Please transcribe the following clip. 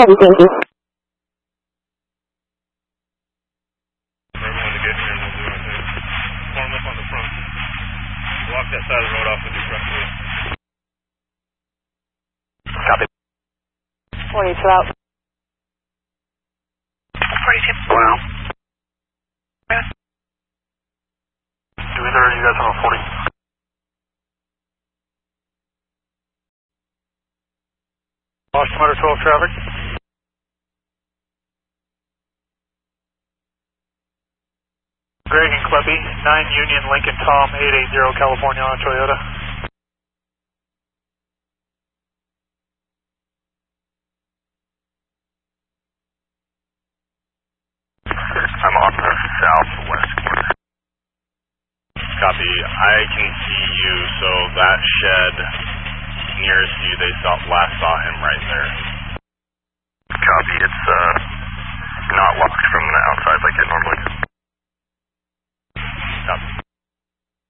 Copy, thank you. Everyone to get here and we'll do it. Form up on the front. Block that side of the road off with your front wheel. Copy. 42 out. 42. Wow. Do either of you guys have a 40? Lost motor 12 traffic. Greg and Kleppy, 9 Union Lincoln Tom 880 California on Toyota. I'm on the southwest corner. Copy. I can see you, so that shed nearest you, they last saw him right there. Copy. It's not locked from the outside like it normally is.